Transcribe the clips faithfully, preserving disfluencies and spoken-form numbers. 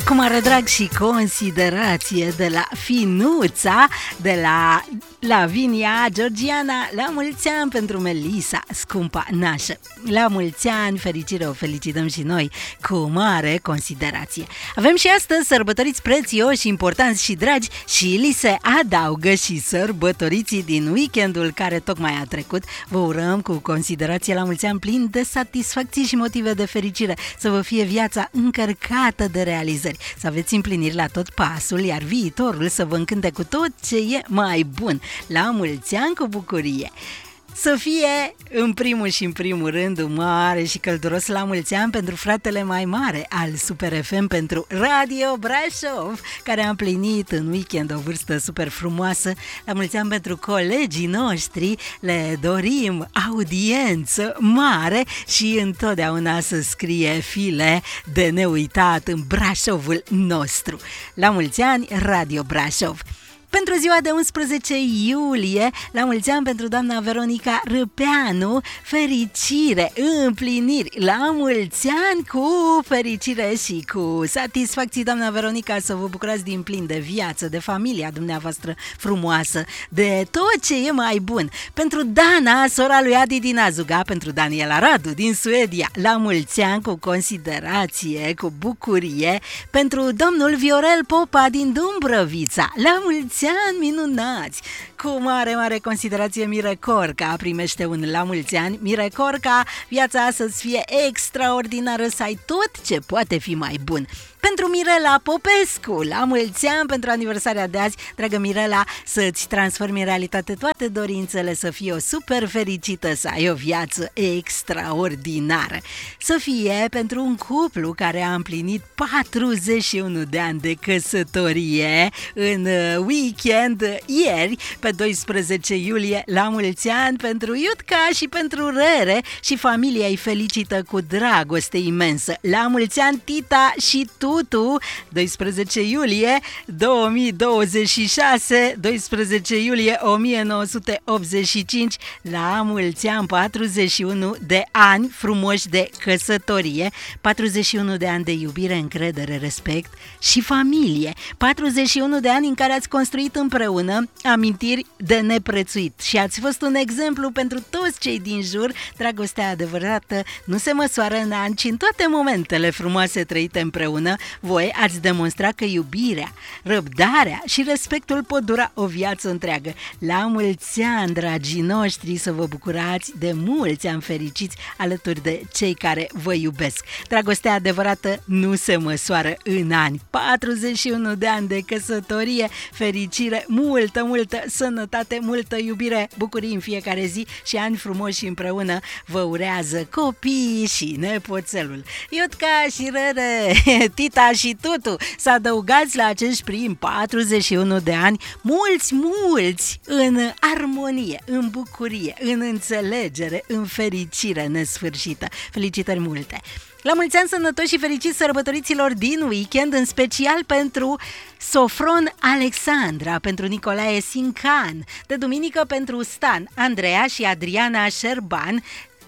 Cu mare drag și considerație de la Finuța, de la Lavinia Georgiana, la mulți ani pentru Melisa, scumpa nașă. La mulți ani, fericire, o felicităm și noi cu mare considerație. Avem și astăzi sărbătoriți prețioși, importanți și dragi și li se adaugă și sărbătoriții din weekendul care tocmai a trecut. Vă urăm cu considerație la mulți ani plini de satisfacții și motive de fericire, să vă fie viața încărcată de realizări, să aveți împliniri la tot pasul, iar viitorul să vă încânte cu tot ce e mai bun. La mulți ani cu bucurie! Să fie în primul și în primul rând un mare și călduros la mulți ani pentru fratele mai mare al Super F M, pentru Radio Brașov, care a împlinit în weekend o vârstă super frumoasă. La mulți ani pentru colegii noștri, le dorim audiență mare și întotdeauna să scrie file de neuitat în Brașovul nostru. La mulți ani, Radio Brașov! Pentru ziua de unsprezece iulie, la mulți ani pentru doamna Veronica Râpeanu, fericire, împliniri, la mulți ani cu fericire și cu satisfacții, doamna Veronica, să vă bucurați din plin de viață, de familia dumneavoastră frumoasă, de tot ce e mai bun. Pentru Dana, sora lui Adi din Azuga, pentru Daniela Radu din Suedia, la mulți ani cu considerație, cu bucurie, pentru domnul Viorel Popa din Dumbrăvița, la mulți ani minunați! Cu mare, mare considerație, Mire Corca primește un la mulți ani. Mire Corca, viața să-ți fie extraordinară, să ai tot ce poate fi mai bun. Pentru Mirela Popescu, la mulți ani pentru aniversarea de azi, dragă Mirela, să-ți transformi în realitate toate dorințele, să fii o super fericită, să ai o viață extraordinară. Să fie pentru un cuplu care a împlinit patruzeci și unu de ani de căsătorie în weekend ieri, pe doisprezece iulie, la mulți ani pentru Iutca și pentru Rere și familia îi felicită cu dragoste imensă. La mulți ani Tita și Tutu, doisprezece iulie două mii douăzeci și șase, doisprezece iulie o mie nouă sute optzeci și cinci, la mulți ani, patruzeci și unu de ani frumoși de căsătorie, patruzeci și unu de ani de iubire, încredere, respect și familie, patruzeci și unu de ani în care ați construit împreună amintiri de neprețuit și ați fost un exemplu pentru toți cei din jur. Dragostea adevărată nu se măsoară în ani, ci în toate momentele frumoase trăite împreună. Voi ați demonstrat că iubirea, răbdarea și respectul pot dura o viață întreagă. La mulți ani, dragii noștri, să vă bucurați de mulți ani fericiți alături de cei care vă iubesc. Dragostea adevărată nu se măsoară în ani. patruzeci și unu de ani de căsătorie, fericire, multă, multă sănătate, multă iubire, bucurii în fiecare zi și ani frumoși împreună vă urează copiii și nepoțelul. Iutca și Rere, Tita și Tutu, să adăugați la acești primi patruzeci și unu de ani mulți, mulți în armonie, în bucurie, în înțelegere, în fericire nesfârșită. Felicitări multe! La mulți ani sănătoși și fericiți sărbătoriților din weekend, în special pentru Sofron Alexandra, pentru Nicolae Sincan, de duminică pentru Stan, Andreea și Adriana Șerban,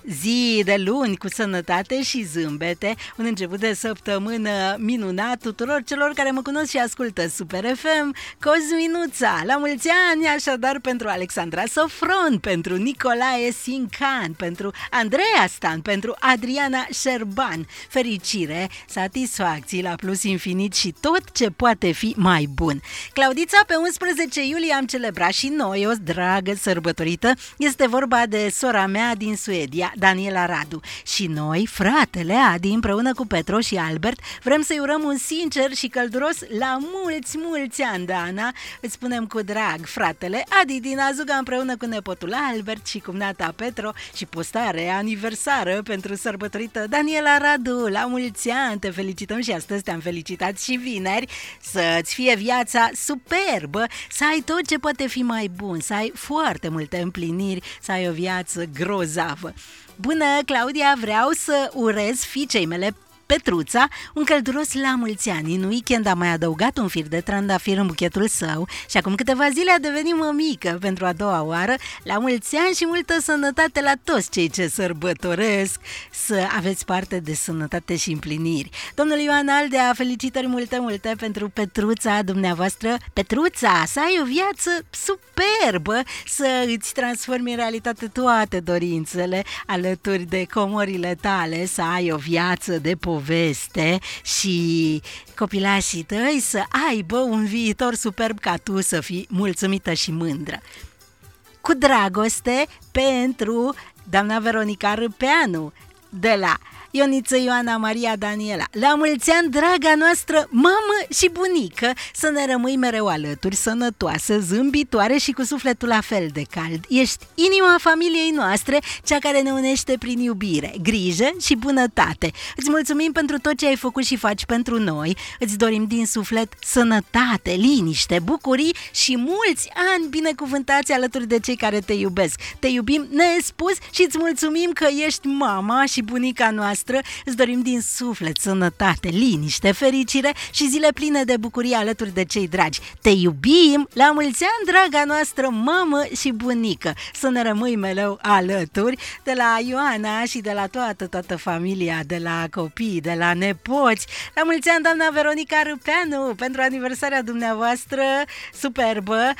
zi de luni cu sănătate și zâmbete, un început de săptămână minunat tuturor celor care mă cunosc și ascultă Super F M, Cosminuța, la mulți ani așadar pentru Alexandra Sofron, pentru Nicolae Sincan, pentru Andreea Stan, pentru Adriana Șerban, fericire, satisfacții la plus infinit și tot ce poate fi mai bun. Claudița, pe unsprezece iulie am celebrat și noi o dragă sărbătorită, este vorba de sora mea din Suedia, Daniela Radu, și noi, fratele Adi, împreună cu Petro și Albert, vrem să-i urăm un sincer și călduros la mulți, mulți ani, Dana. Îți spunem cu drag, fratele Adi din Azuga, împreună cu nepotul Albert și cumnata Petro, și postare aniversară pentru sărbătorită Daniela Radu. La mulți ani, te felicităm și astăzi te-am felicitat și vineri. Să-ți fie viața superbă, să ai tot ce poate fi mai bun, să ai foarte multe împliniri, să ai o viață grozavă. Bună, Claudia, vreau să urez fiicei mele Petruța, un călduros la mulți ani. În weekend a mai adăugat un fir de trandafir în buchetul său și acum câteva zile a devenit mămică pentru a doua oară. La mulți ani și multă sănătate la toți cei ce sărbătoresc, să aveți parte de sănătate și împliniri. Domnul Ioan Aldea, felicitări multe, multe pentru Petruța dumneavoastră. Petruța, să ai o viață superbă, să îți transformi în realitate toate dorințele alături de comorile tale, să ai o viață de poveste și copilașii tăi să aibă un viitor superb ca tu să fii mulțumită și mândră. Cu dragoste pentru doamna Veronica Râpeanu de la Ioniță Ioana Maria Daniela. La mulți ani, draga noastră mamă și bunică, să ne rămâi mereu alături, sănătoasă, zâmbitoare și cu sufletul la fel de cald. Ești inima familiei noastre, cea care ne unește prin iubire, grijă și bunătate. Îți mulțumim pentru tot ce ai făcut și faci pentru noi. Îți dorim din suflet sănătate, liniște, bucurii și mulți ani binecuvântați alături de cei care te iubesc. Te iubim nespus și îți mulțumim că ești mama și bunica noastră. Îți dorim din suflet sănătate, liniște, fericire și zile pline de bucurie alături de cei dragi. Te iubim, la mulți ani, draga noastră mamă și bunică. Să ne rămâi mereu alături, de la Ioana și de la toată, toată familia, de la copii, de la nepoți. La mulți ani, doamna Veronica Râpeanu, pentru aniversarea dumneavoastră superbă.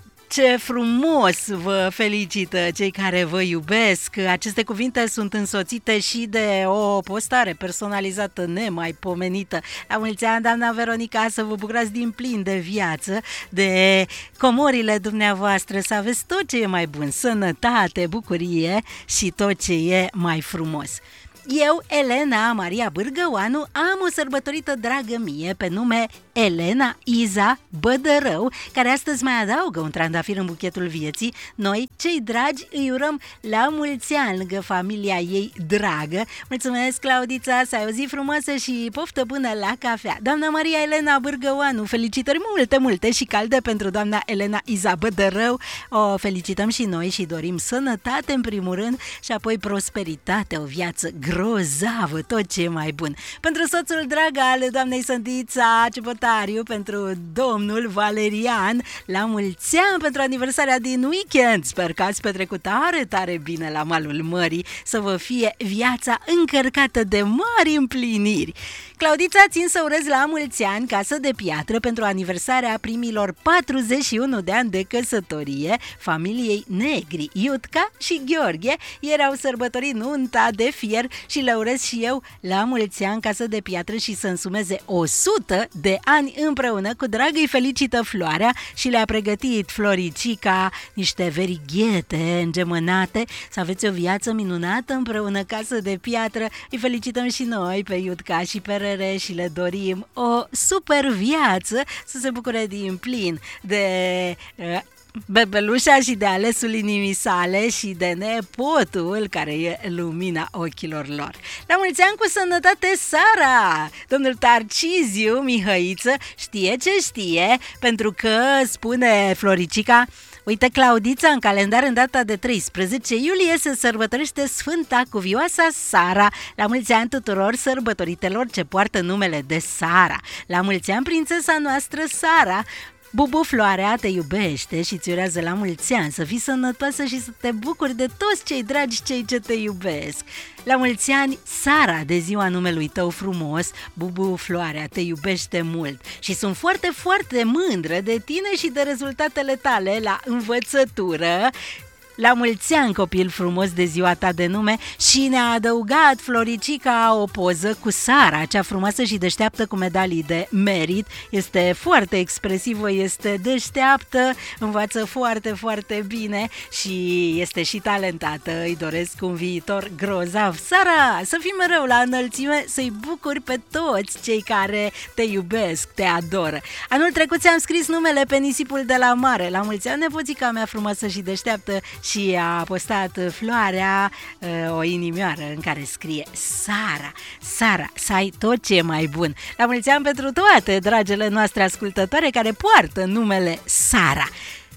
Ce frumos vă felicită cei care vă iubesc. Aceste cuvinte sunt însoțite și de o postare personalizată nemaipomenită. La mulți ani, doamna Veronica, să vă bucurați din plin de viață, de comorile dumneavoastră, să aveți tot ce e mai bun, sănătate, bucurie și tot ce e mai frumos. Eu, Elena Maria Bârgăoanu, am o sărbătorită dragă mie pe nume Elena Iza Bădărău, care astăzi mai adaugă un trandafir în buchetul vieții. Noi, cei dragi, îi urăm la mulți ani lângă familia ei dragă. Mulțumesc, Claudița, să ai o zi frumoasă și poftă bună la cafea. Doamna Maria Elena Bârgăoanu, felicitări multe, multe și calde pentru doamna Elena Iza Bădărău. O felicităm și noi și dorim sănătate în primul rând și apoi prosperitate, o viață grozavă, tot ce e mai bun. Pentru soțul drag al doamnei Sândița Ciupătariu, pentru domnul Valerian, la mulți ani pentru aniversarea din weekend. Sper că ați petrecut tare, tare bine la malul mării, să vă fie viața încărcată de mari împliniri. Claudița, țin să urez la mulți ani Casă de Piatră pentru aniversarea primilor patruzeci și unu de ani de căsătorie familiei Negri, Iutca și Gheorghe. Ieri au sărbătorit nunta de fier și le urez și eu la mulți ani Casă de Piatră și să însumeze o sută de ani împreună. Cu drag îi felicită Floarea și le-a pregătit Floricica niște verighete îngemânate. Să aveți o viață minunată împreună, Casă de Piatră. Îi felicităm și noi pe Iutca și pe Rere și le dorim o super viață, să se bucure din plin de uh, bebelușa și de alesul inimii sale și de nepotul care e lumina ochilor lor. La mulți ani cu sănătate, Sara! Domnul Tarciziu Mihăiță știe ce știe, pentru că, spune Floricica, uite, Claudița, în calendar în data de treisprezece iulie se sărbătorește Sfânta Cuvioasa Sara. La mulți ani tuturor sărbătoritelor ce poartă numele de Sara. La mulți ani prințesa noastră Sara. Bubu Floarea te iubește și îți urează la mulți ani să fii sănătoasă și să te bucuri de toți cei dragi, cei ce te iubesc. La mulți ani, Sara, de ziua numelui tău frumos. Bubu Floarea te iubește mult și sunt foarte, foarte mândră de tine și de rezultatele tale la învățătură. La mulți ani, copil frumos, de ziua ta de nume. Și ne-a adăugat Floricica o poză cu Sara, cea frumoasă și deșteaptă cu medalii de merit. Este foarte expresivă, este deșteaptă, învață foarte, foarte bine și este și talentată. Îi doresc un viitor grozav. Sara, să fii mereu la înălțime, să-i bucuri pe toți cei care te iubesc, te adoră. Anul trecut ți-am scris numele pe nisipul de la mare. La mulți ani, nepoțica mea frumoasă și deșteaptă, și a postat Floarea o inimioară în care scrie Sara, Sara, să ai tot ce e mai bun. La mulți ani pentru toate dragele noastre ascultătoare care poartă numele Sara.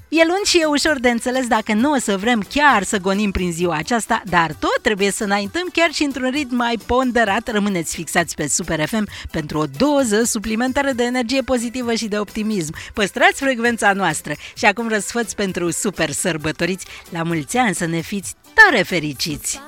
E lung și e ușor de înțeles dacă nu o să vrem chiar să gonim prin ziua aceasta, dar tot trebuie să înaintăm chiar și într-un ritm mai ponderat. Rămâneți fixați pe Super F M pentru o doză suplimentară de energie pozitivă și de optimism. Păstrați frecvența noastră și acum răsfăți pentru super sărbătoriți. La mulți ani să ne fiți tare fericiți!